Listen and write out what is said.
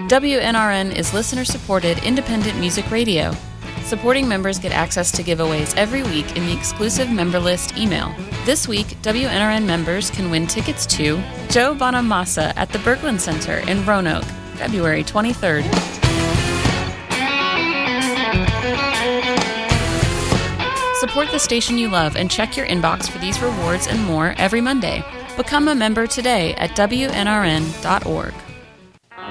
WNRN is listener-supported independent music radio. Supporting members get access to giveaways every week in the exclusive member list email. This week, WNRN members can win tickets to Joe Bonamassa at the Berglund Center in Roanoke, February 23rd. Support the station you love and check your inbox for these rewards and more every Monday. Become a member today at WNRN.org.